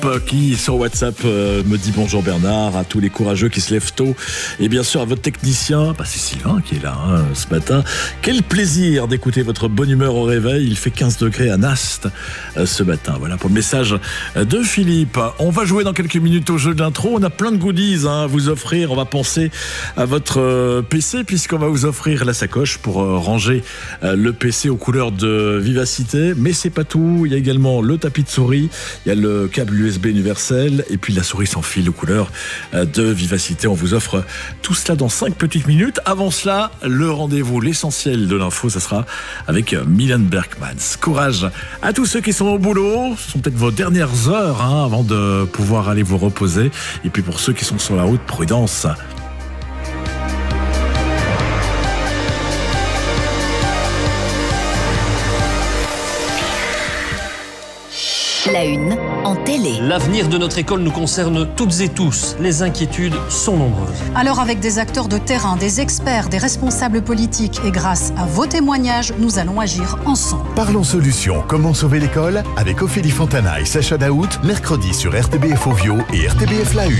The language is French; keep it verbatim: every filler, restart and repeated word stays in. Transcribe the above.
qui sur WhatsApp euh, me dit bonjour Bernard, à tous les courageux qui se lèvent tôt et bien sûr à votre technicien, bah c'est Sylvain qui est là hein, ce matin. Quel plaisir d'écouter votre bonne humeur au réveil, il fait quinze degrés à Nast euh, ce matin. Voilà pour le message de Philippe. On va jouer dans quelques minutes au jeu de l'intro, on a plein de goodies hein, à vous offrir, on va penser à votre euh, P C puisqu'on va vous offrir la sacoche pour euh, ranger euh, le P C aux couleurs de Vivacité, mais c'est pas tout, il y a également le tapis de souris, il y a le câble U S B universel et puis la souris sans fil aux couleurs de Vivacité. On vous offre tout cela dans cinq petites minutes. Avant cela, le rendez-vous, l'essentiel de l'info, ça sera avec Milan Berkmans. Courage à tous ceux qui sont au boulot. Ce sont peut-être vos dernières heures hein, avant de pouvoir aller vous reposer. Et puis pour ceux qui sont sur la route, prudence. La une en télé. L'avenir de notre école nous concerne toutes et tous. Les inquiétudes sont nombreuses. Alors avec des acteurs de terrain, des experts, des responsables politiques et grâce à vos témoignages, nous allons agir ensemble. Parlons solutions. Comment sauver l'école avec Ophélie Fontana et Sacha Daout, mercredi sur R T B F Ovio et R T B F La Une.